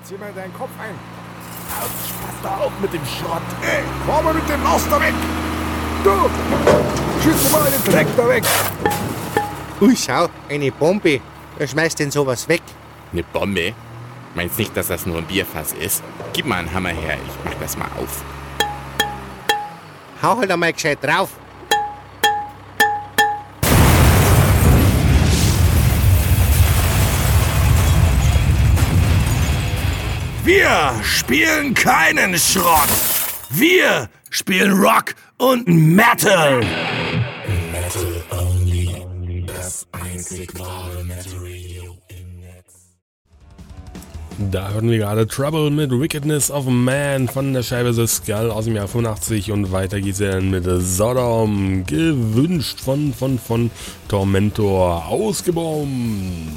zieh mal deinen Kopf ein. Autsch, pass da auf mit dem Schrott. Ey, fahr mal mit dem Laster weg. Du, schieß mal den Dreck da weg. Ui, schau, eine Bombe. Wer schmeißt denn sowas weg? Eine Bombe? Meinst nicht, dass das nur ein Bierfass ist? Gib mal einen Hammer her, ich mach das mal auf. Hau halt einmal gescheit drauf. Wir spielen keinen Schrott. Wir spielen Rock und Metal. Metal Only. Das einzig wahre Metal Radio im Netz. Da hören wir gerade Trouble mit Wickedness of Man von der Scheibe The Skull aus dem Jahr 85 und weiter geht's dann mit Sodom, gewünscht von Tormentor, ausgebombt.